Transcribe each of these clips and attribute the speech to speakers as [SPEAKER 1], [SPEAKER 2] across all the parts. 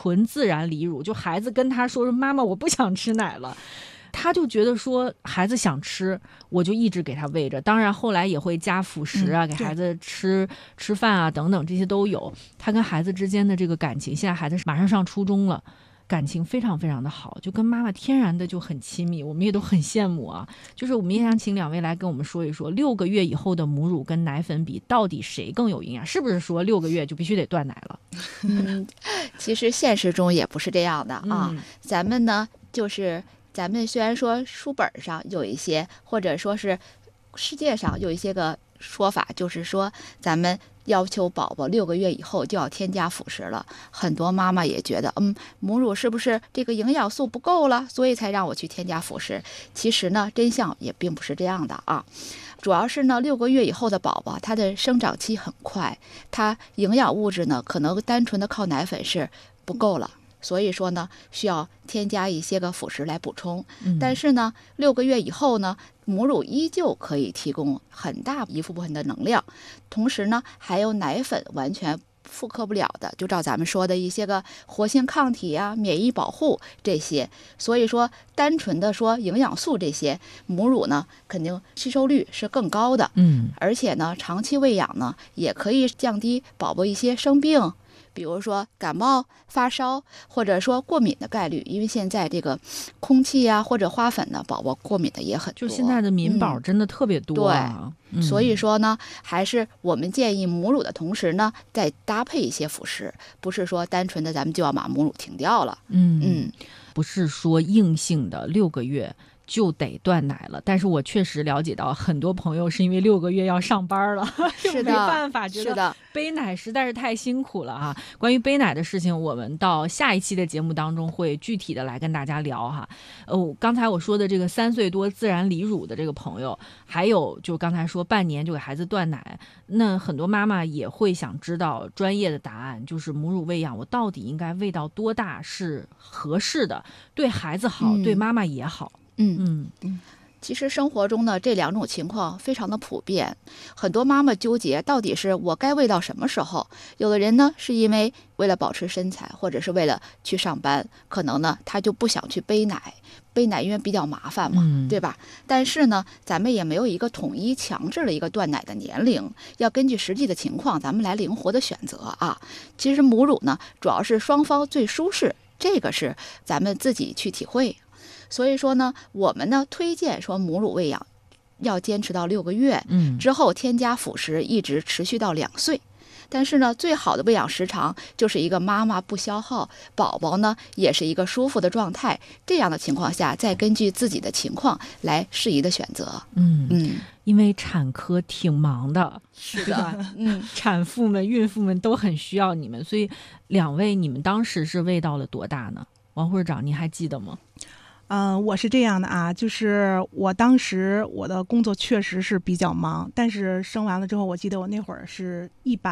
[SPEAKER 1] 纯自然离乳，就孩子跟他说妈妈我不想吃奶了，他就觉得说孩子想吃，我就一直给他喂着。当然后来也会加辅食啊，给孩子吃饭啊等等，这些都有。他跟孩子之间的这个感情，现在孩子马上上初中了，感情非常非常的好，就跟妈妈天然的就很亲密，我们也都很羡慕啊。就是我们也想请两位来跟我们说一说，6个月以后的母乳跟奶粉比，到底谁更有营养？是不是说6个月就必须得断奶了？
[SPEAKER 2] 其实现实中也不是这样的啊。咱们呢，咱们虽然说书本上有一些，或者说是世界上有一些个说法，就是说咱们要求宝宝6个月以后就要添加辅食了。很多妈妈也觉得，母乳是不是这个营养素不够了，所以才让我去添加辅食？其实呢，真相也并不是这样的啊。主要是呢，6个月以后的宝宝，他的生长期很快，他营养物质呢，可能单纯的靠奶粉是不够了。所以说呢，需要添加一些个辅食来补充。但是呢，6个月以后呢，母乳依旧可以提供很大一部分的能量，同时呢，还有奶粉完全复刻不了的，就照咱们说的一些个活性抗体啊、免疫保护这些。所以说，单纯的说营养素这些，母乳呢肯定吸收率是更高的。而且呢，长期喂养呢，也可以降低宝宝一些生病，比如说感冒、发烧，或者说过敏的概率。因为现在这个空气啊或者花粉呢，宝宝过敏的也很多。
[SPEAKER 1] 就现在的敏宝真的特别多啊。
[SPEAKER 2] 对，所以说呢，还是我们建议母乳的同时呢，再搭配一些辅食，不是说单纯的咱们就要把母乳停掉了。
[SPEAKER 1] 不是说硬性的6个月就得断奶了。但是我确实了解到很多朋友是因为6个月要上班了，
[SPEAKER 2] 是的，
[SPEAKER 1] 没办法，觉得背奶实在是太辛苦了啊。关于背奶的事情，我们到下一期的节目当中会具体的来跟大家聊哈。刚才我说的这个3岁多自然离乳的这个朋友，还有就刚才说半年就给孩子断奶，那很多妈妈也会想知道专业的答案，就是母乳喂养我到底应该喂到多大是合适的，对孩子好，对妈妈也好。
[SPEAKER 2] 其实生活中呢，这2种情况非常的普遍，很多妈妈纠结到底是我该喂到什么时候。有的人呢是因为为了保持身材，或者是为了去上班，可能呢他就不想去背奶因为比较麻烦嘛，对吧？但是呢，咱们也没有一个统一强制了一个断奶的年龄，要根据实际的情况咱们来灵活的选择啊。其实母乳呢，主要是双方最舒适，这个是咱们自己去体会。所以说呢，我们呢推荐说母乳喂养要坚持到6个月，之后添加辅食，一直持续到2岁。但是呢，最好的喂养时长就是一个妈妈不消耗，宝宝呢也是一个舒服的状态，这样的情况下，再根据自己的情况来适宜的选择。
[SPEAKER 1] 因为产科挺忙的，
[SPEAKER 2] 是的，
[SPEAKER 1] 产妇们、孕妇们都很需要你们，所以2位你们当时是喂到了多大呢？王会长，你还记得吗？
[SPEAKER 3] 我是这样的啊，就是我当时我的工作确实是比较忙，但是生完了之后，我记得我那会儿是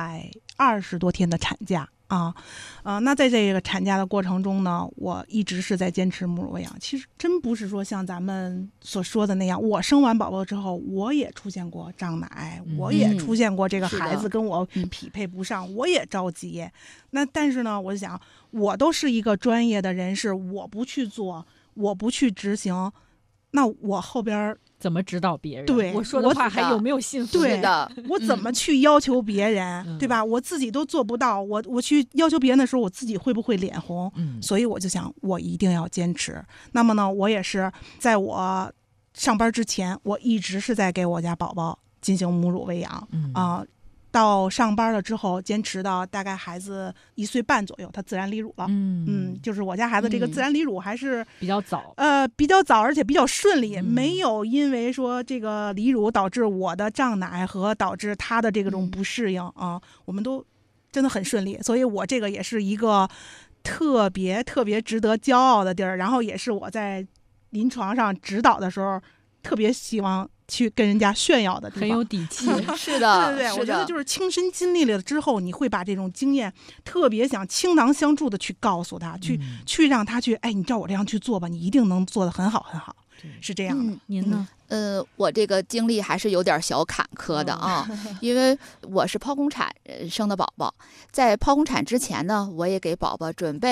[SPEAKER 3] 120多天的产假啊，那在这个产假的过程中呢，我一直是在坚持母乳喂养。其实真不是说像咱们所说的那样，我生完宝宝之后，我也出现过胀奶，我也出现过这个孩子跟我匹配不上，我也着急。那但是呢，我就想，我都是一个专业的人士，我不去做，我不去执行，那我后边
[SPEAKER 1] 怎么指导别人？
[SPEAKER 3] 对，
[SPEAKER 1] 我说的话还有没有信服？
[SPEAKER 3] 对
[SPEAKER 2] 的，
[SPEAKER 3] 我怎么去要求别人，对吧？我自己都做不到，我去要求别人的时候，我自己会不会脸红？所以我就想，我一定要坚持。那么呢，我也是在我上班之前，我一直是在给我家宝宝进行母乳喂养到上班了之后，坚持到大概孩子1岁半左右，他自然离乳了。就是我家孩子这个自然离乳还是
[SPEAKER 1] 比较早，
[SPEAKER 3] 比较早，而且比较顺利，没有因为说这个离乳导致我的胀奶和导致他的这种不适应啊，我们都真的很顺利，所以我这个也是一个特别特别值得骄傲的地儿，然后也是我在临床上指导的时候特别希望去跟人家炫耀的地方，
[SPEAKER 1] 很有底气。
[SPEAKER 2] 是的，
[SPEAKER 3] 对，我觉得就是亲身经历了之后，你会把这种经验特别想倾囊相助的去告诉他，去让他去，你照我这样去做吧，你一定能做得很好很好，是这样的。
[SPEAKER 1] 您呢？
[SPEAKER 2] 我这个经历还是有点小坎坷的啊，因为我是剖宫产生的宝宝，在剖宫产之前呢，我也给宝宝准备